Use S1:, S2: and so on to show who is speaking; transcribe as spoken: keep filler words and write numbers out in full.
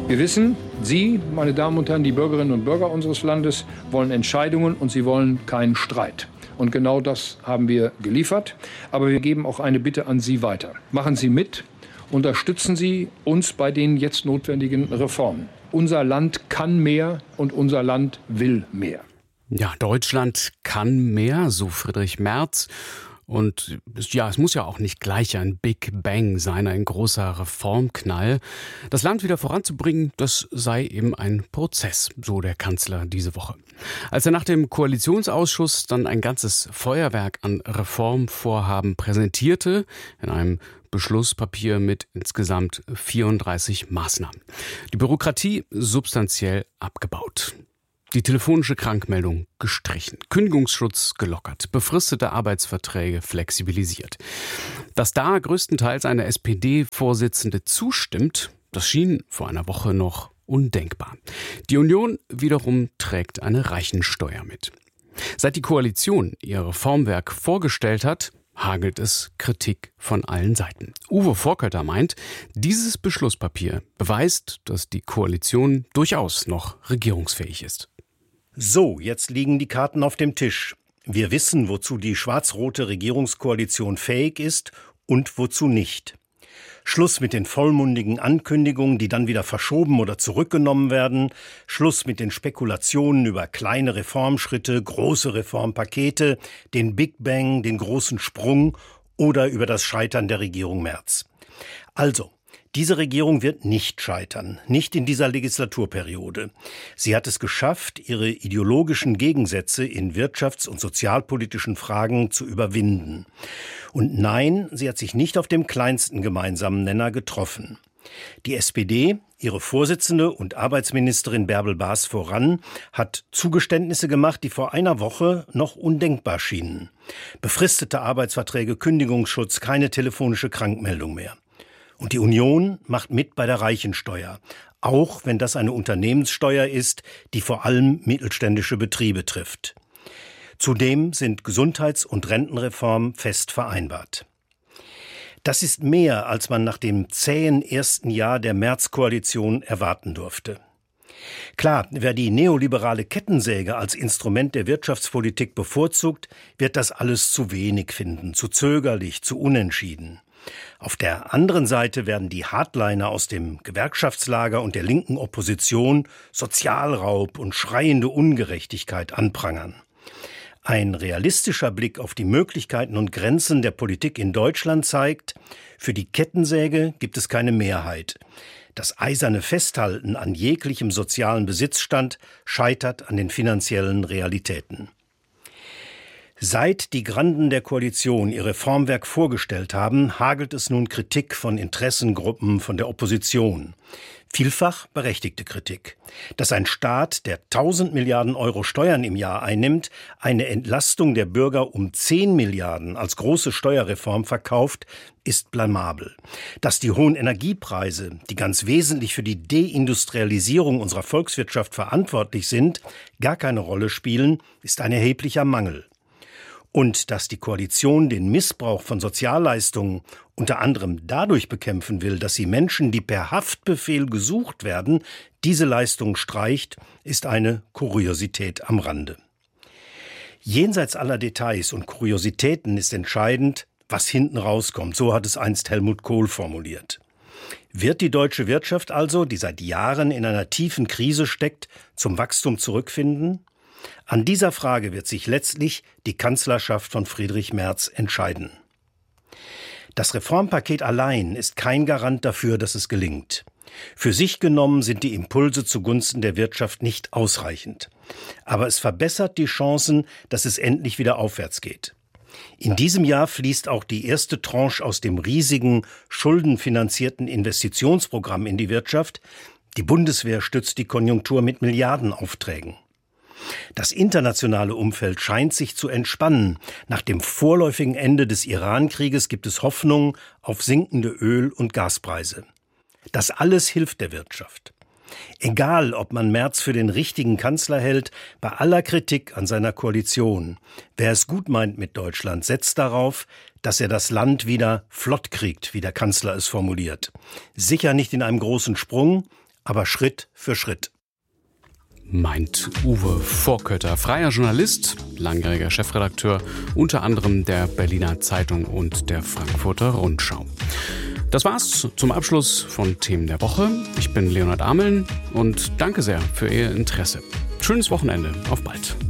S1: Wir wissen, Sie, meine Damen und Herren, die Bürgerinnen und Bürger unseres Landes, wollen Entscheidungen und Sie wollen keinen Streit. Und genau das haben wir geliefert. Aber wir geben auch eine Bitte an Sie weiter. Machen Sie mit, unterstützen Sie uns bei den jetzt notwendigen Reformen. Unser Land kann mehr und unser Land will mehr.
S2: Ja, Deutschland kann mehr, so Friedrich Merz. Und ja, es muss ja auch nicht gleich ein Big Bang sein, ein großer Reformknall. Das Land wieder voranzubringen, das sei eben ein Prozess, so der Kanzler diese Woche. Als er nach dem Koalitionsausschuss dann ein ganzes Feuerwerk an Reformvorhaben präsentierte, in einem Beschlusspapier mit insgesamt vierunddreißig Maßnahmen. Die Bürokratie substanziell abgebaut. Die telefonische Krankmeldung gestrichen, Kündigungsschutz gelockert, befristete Arbeitsverträge flexibilisiert. Dass da größtenteils eine S P D-Vorsitzende zustimmt, das schien vor einer Woche noch undenkbar. Die Union wiederum trägt eine Reichensteuer mit. Seit die Koalition ihr Reformwerk vorgestellt hat, hagelt es Kritik von allen Seiten. Uwe Vorkötter meint, dieses Beschlusspapier beweist, dass die Koalition durchaus noch regierungsfähig ist.
S3: So, jetzt liegen die Karten auf dem Tisch. Wir wissen, wozu die schwarz-rote Regierungskoalition fähig ist und wozu nicht. Schluss mit den vollmundigen Ankündigungen, die dann wieder verschoben oder zurückgenommen werden. Schluss mit den Spekulationen über kleine Reformschritte, große Reformpakete, den Big Bang, den großen Sprung oder über das Scheitern der Regierung Merz. Also, diese Regierung wird nicht scheitern, nicht in dieser Legislaturperiode. Sie hat es geschafft, ihre ideologischen Gegensätze in wirtschafts- und sozialpolitischen Fragen zu überwinden. Und nein, sie hat sich nicht auf dem kleinsten gemeinsamen Nenner getroffen. Die S P D, ihre Vorsitzende und Arbeitsministerin Bärbel Baas voran, hat Zugeständnisse gemacht, die vor einer Woche noch undenkbar schienen. Befristete Arbeitsverträge, Kündigungsschutz, keine telefonische Krankmeldung mehr. Und die Union macht mit bei der Reichensteuer, auch wenn das eine Unternehmenssteuer ist, die vor allem mittelständische Betriebe trifft. Zudem sind Gesundheits- und Rentenreform fest vereinbart. Das ist mehr, als man nach dem zähen ersten Jahr der Merz-Koalition erwarten durfte. Klar, wer die neoliberale Kettensäge als Instrument der Wirtschaftspolitik bevorzugt, wird das alles zu wenig finden, zu zögerlich, zu unentschieden. Auf der anderen Seite werden die Hardliner aus dem Gewerkschaftslager und der linken Opposition Sozialraub und schreiende Ungerechtigkeit anprangern. Ein realistischer Blick auf die Möglichkeiten und Grenzen der Politik in Deutschland zeigt, für die Kettensäge gibt es keine Mehrheit. Das eiserne Festhalten an jeglichem sozialen Besitzstand scheitert an den finanziellen Realitäten. Seit die Granden der Koalition ihr Reformwerk vorgestellt haben, hagelt es nun Kritik von Interessengruppen, von der Opposition. Vielfach berechtigte Kritik. Dass ein Staat, der tausend Milliarden Euro Steuern im Jahr einnimmt, eine Entlastung der Bürger um zehn Milliarden als große Steuerreform verkauft, ist blamabel. Dass die hohen Energiepreise, die ganz wesentlich für die Deindustrialisierung unserer Volkswirtschaft verantwortlich sind, gar keine Rolle spielen, ist ein erheblicher Mangel. Und dass die Koalition den Missbrauch von Sozialleistungen unter anderem dadurch bekämpfen will, dass sie Menschen, die per Haftbefehl gesucht werden, diese Leistungen streicht, ist eine Kuriosität am Rande. Jenseits aller Details und Kuriositäten ist entscheidend, was hinten rauskommt. So hat es einst Helmut Kohl formuliert. Wird die deutsche Wirtschaft also, die seit Jahren in einer tiefen Krise steckt, zum Wachstum zurückfinden? An dieser Frage wird sich letztlich die Kanzlerschaft von Friedrich Merz entscheiden. Das Reformpaket allein ist kein Garant dafür, dass es gelingt. Für sich genommen sind die Impulse zugunsten der Wirtschaft nicht ausreichend. Aber es verbessert die Chancen, dass es endlich wieder aufwärts geht. In diesem Jahr fließt auch die erste Tranche aus dem riesigen, schuldenfinanzierten Investitionsprogramm in die Wirtschaft. Die Bundeswehr stützt die Konjunktur mit Milliardenaufträgen. Das internationale Umfeld scheint sich zu entspannen. Nach dem vorläufigen Ende des Iran-Krieges gibt es Hoffnung auf sinkende Öl- und Gaspreise. Das alles hilft der Wirtschaft. Egal, ob man Merz für den richtigen Kanzler hält, bei aller Kritik an seiner Koalition, wer es gut meint mit Deutschland, setzt darauf, dass er das Land wieder flott kriegt, wie der Kanzler es formuliert. Sicher nicht in einem großen Sprung, aber Schritt für Schritt.
S2: Meint Uwe Vorkötter, freier Journalist, langjähriger Chefredakteur, unter anderem der Berliner Zeitung und der Frankfurter Rundschau. Das war's zum Abschluss von Themen der Woche. Ich bin Leonhard Ameln und danke sehr für Ihr Interesse. Schönes Wochenende, auf bald.